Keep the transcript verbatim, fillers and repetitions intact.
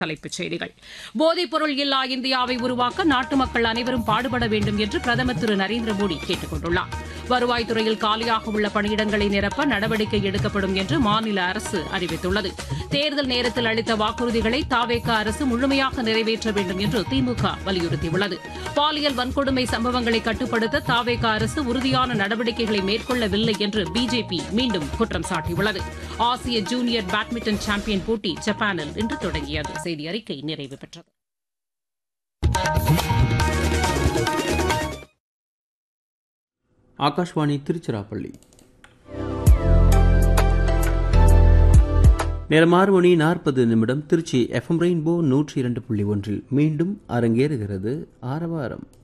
தலைப்புச் செய்திகள். போதைப்பொருள் இல்லா இந்தியாவை உருவாக்க நாட்டு மக்கள் அனைவரும் பாடுபட வேண்டும் என்று பிரதமர் திரு நரேந்திர மோடி கேட்டுக் கொண்டுள்ளார். வருவாய்த்துறையில் காலியாக உள்ள பணியிடங்களை நிரப்ப நடவடிக்கை எடுக்கப்படும் என்று மாநில அரசு அறிவித்துள்ளது. தேர்தல் நேரத்தில் அளித்த வாக்குறுதிகளை தாவேக அரசு முழுமையாக நிறைவேற்ற வேண்டும் என்று திமுக வலியுறுத்தியுள்ளது. பாலியல் வன்கொடுமை சம்பவங்களை கட்டுப்படுத்த தாவேக அரசு உறுதியான நடவடிக்கைகளை மேற்கொள்ளவில்லை என்று பிஜேபி மீண்டும் குற்றம் சாட்டியுள்ளது. ஆசிய ஜூனியர் பேட்மிண்டன் சாம்பியன் போட்டி ஜப்பானில் இன்று தொடங்கியது. செய்தி அறிக்கை நிறைவு பெற்றது. ஆகாஷ்வாணி திருச்சிராப்பள்ளி. நேரம் ஆறு மணி நாற்பது நிமிடம். திருச்சி எஃப்எம் ரெயின்போ நூற்றி இரண்டு புள்ளி ஒன்றில் மீண்டும் அரங்கேறுகிறது ஆரவாரம்.